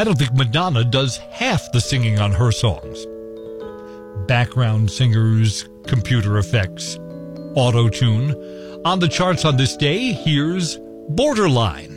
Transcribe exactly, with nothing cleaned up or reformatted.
I don't think Madonna does half the singing on her songs. Background singers, computer effects, auto-tune. On the charts on this day, here's Borderline.